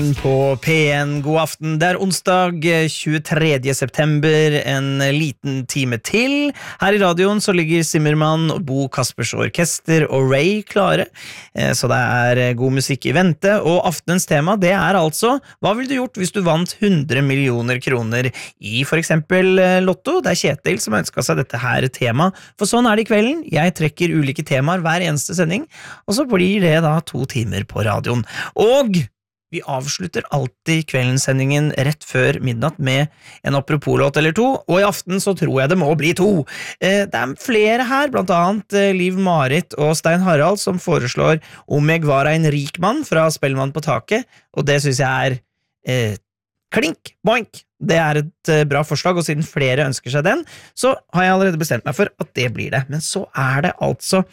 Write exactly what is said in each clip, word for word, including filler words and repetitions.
På P en, god aften. Det er onsdag tjuetredje september, en liten time til. Her i radioen så ligger Zimmermann, Bo Kaspers Orkester og Ray klare. Så det er god musikk i vente, og aftenens tema det er altså hva ville du gjort hvis du vant hundre millioner kroner i for eksempel Lotto? Det er Kjetil som ønsket seg dette her tema, for sånn er det i kvelden. Jeg trekker ulike temaer hver eneste sending, og så blir det da to timer på radioen. Og vi avslutter alltid kveldensendingen rett før midnatt med en apropos-låt eller to, og i aften så tror jeg det må bli to. Det er flere her, blant annet Liv Marit og Stein Harald, som foreslår Om jeg var en rik mann fra Spellemann på taket, og det synes jeg er eh, klink, boink. Det er et eh, bra forslag, og siden flere ønsker seg den, så har jeg allerede bestemt meg for at det blir det. Men så er det altså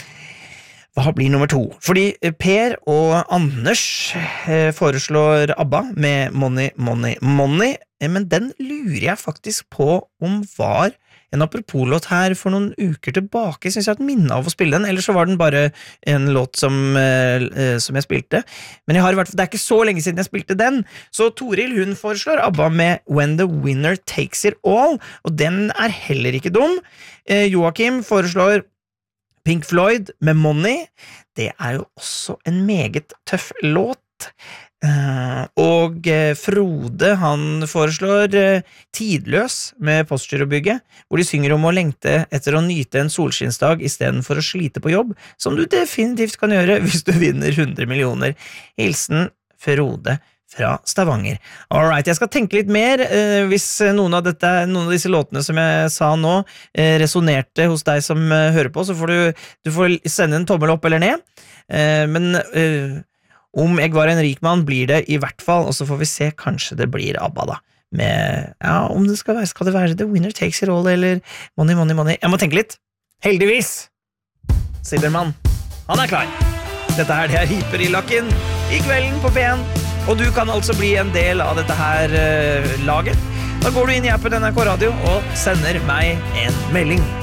hva blir nummer to? Fordi Per og Anders eh, foreslår ABBA med Money, Money, Money, eh, men den lurer jeg faktisk på om var en apropos-låt her for noen uker tilbake. Jeg synes jeg har et minne av å spille den, eller så var den bare en låt som, eh, som jeg spilte. Men jeg har i hvert fall, det er ikke så lenge siden jeg spilte den, så Toril hun foreslår ABBA med When the Winner Takes It All, og den er heller ikke dum. Eh, Joakim foreslår Pink Floyd med Money. Det er jo også en meget tøff låt. Uh, og uh, Frode han foreslår uh, Tidløs med Postgirobygget, hvor de synger om å lengte etter å nyte en solskinnsdag i stedet for å slite på jobb, som du definitivt kan gjøre hvis du vinner hundre millioner. Hilsen Frode fra Stavanger. Alright, jeg skal tenke litt mer. Eh, hvis noen av, dette, noen av disse låtene som jeg sa nå eh, resonerte hos deg som eh, hører på, så får du, du får sende en tommel opp eller ned. Eh, men eh, om jeg var en rik mann blir det i hvert fall, og så får vi se, kanskje det blir ABBA da. Med, ja, om det skal være, skal det være The Winner Takes It All, eller Money, Money, Money. Jeg må tenke litt. Heldigvis! Silvermann, han er klar. Dette her, det er Riper i lakken i kvelden på P en. Og du kan altså bli en del av dette her uh, laget. Da går du inn i appen N R K Radio og sender meg en melding.